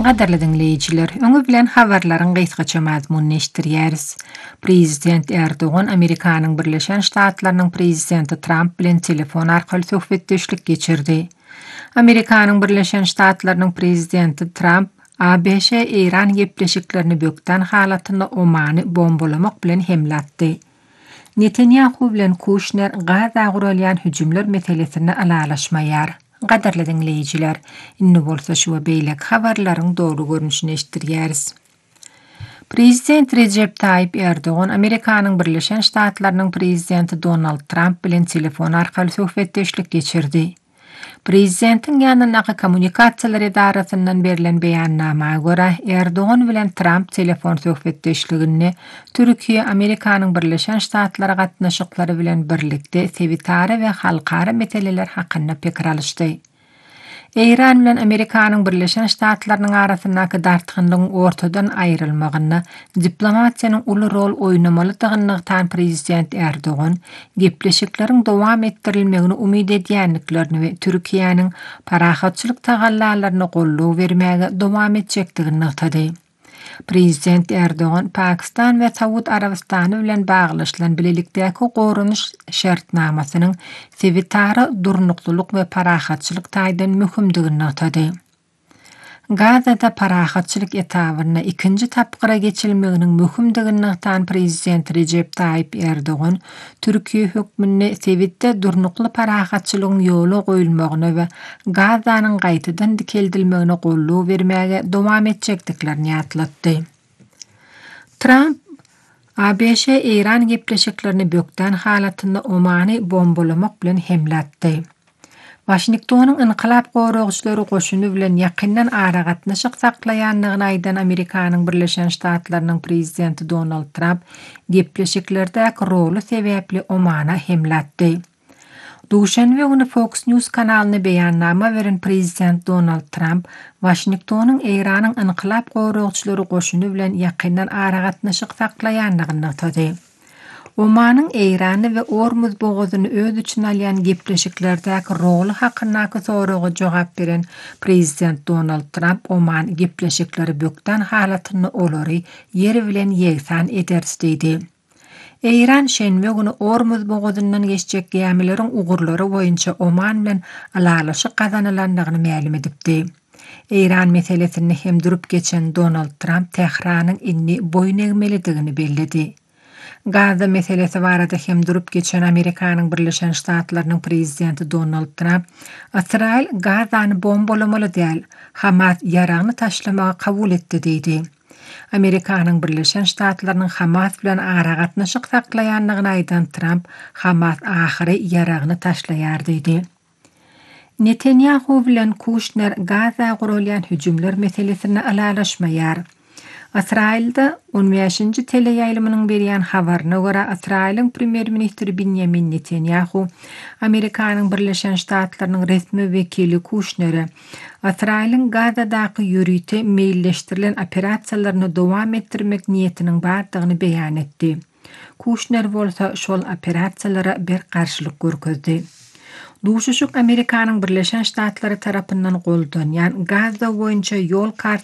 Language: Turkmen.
Gaderli dinleyiciler, öňe bilen habarlaryň gysgaça mazmunyny eşdirýäris. Prezident Erdogan Amerikanyň Birleşen Ştatlarynyň prezidenti Trump bilen telefon arkaly söhbetdeşlik geçirdi. Amerikanyň Birleşen Ştatlarynyň prezidenti Trump ABŞ-Iran gepleşiklerini bökden halatyny Omany bombalamak bilen hemlatdy. Netanyahu bilen Kushner Gaza guralýan hüjümler meselesini alalaşmaýar. Gaderli dinleyiciler, inni bolsa şu beýlek habarlaryň dogry görnüşini eşdirýäris. Prezident Recep Tayyip Erdogan Amerikanyň Birleşen Ştatlarynyň prezidenti Donald Trump bilen telefon arkaly söhbetdeşlik geçirdi. Prezidentiň ýanynaky kommunikasiýalar edarasyndan berilen beýannamaga görä Erdogan bilen Trump telefon söhbetdeşligini Türkiýe Amerikanyň Birleşen Ştatlary gatnaşyklary bilen birlikde sebitary we halkara meseleler hakynda pikir alışdy. Iran bilen Amerikanyň Birleşen Ştatlarynyň arasyndaky dartgynlygyň ortadan aýrylmagyny, diplomatiýanyň uly rol oýnamalydygyny prezident Erdogan, gepleşikleriň dowam etdirilmegini umyt edýänliklerini we Türkiýanyň parahatçylyk tagallalaryna gollaw bermäge dowam etjekdigini ýatydy. Prezident Erdogan Pakistan we Saud Arabistany bilen baglyşylan bilelikdäki gorunuş şertnamasynyň sebitary durnuklylyk we parahatçylyk taýdan möhümdigini ýatydy. Gazada parahatçylyk etabyna ikinji tapgyra geçilmeginiň möhümdigini ýatan prezident Recep Tayyip Erdogan Türkiýe hökmüne sebitde durnukly parahatçylygyň ýoly goýulmagyny we Gazanyň gaýtadan dikeldilmegine gollaw bermäge dowam etjekdiklerini ýatlatdy. Trump ABŞ-Iran gepleşiklerini bökden halatyny Omany bombalamak bilen hemlatdy. Washingtonyň Inqilab goragçylary goşuny bilen ýakyndan ara gatnaşyk saklaýanlygyny aýdan Amerikanyň Birleşen Ştatlarynyň prezidenti Donald Trump gepleşiklerdäki rolu sebäpli Omana hemlatdy. Duşanbe güni Fox News kanalyna beýannama beren prezident Donald Trump Washingtonyň Iranyň Inqilab goragçylary goşuny bilen ýakyndan ara gatnaşyk saklaýanlygyny ýatydy. Omanyň Irany we Ormuz bogazyny öz üçin alýan gepleşiklerdäki rolu hakyndaky soraga jogap beren prezident Donald Trump Oman gepleşikleri bökden halatyny olary ýeri bilen ýegsan edersi diýdi. Iran şenbe güni Ormuz bogazynyň geçjek gemileriň ugurlary boýunça Oman bilen alalaşyk gazanylandygyny ma'lum edipdi. Iran meselesini hem durup geçen Donald Trump Tehranyň inni boyun egmelidigini bellidi. Gaza meselesi barada hem durup geçen Amerikanyň Birleşen Ştatlarynyň prezidenti Donald Trump, Israil Gazany bombalamaly däl, Hamas ýaragyny taşlamagy kabul etdi diýdi. Amerikanyň Birleşen Ştatlarynyň Hamas bilen ara gatnaşyk saklaýanlygyny aýdan Trump, Hamas ahyry ýaragyny taşlaýar diýdi. Netanyahu bilen Kushner Gaza guralýan hüjümler meselesini alalaşmaýar. Israilde 15-nji teleýaýlymynyň berýän habaryna görä Israiliň premier ministri Benjamin Netanyahu Amerikanyň Birleşen Ştatlarynyň resmi wekili Kushner'e Israiliň Gazadaky ýürüýte meýilleşdirilen operasiýalaryny dowam etdirmek niýetiniň bardygyny beýan etdi. Kushner bolsa şol operasiýalara bir garşylyk görkezdi. Duşuşuk Amerikanyň Birleşen Ştatlary tarapyndan goldanýan Gaza boýunça ýol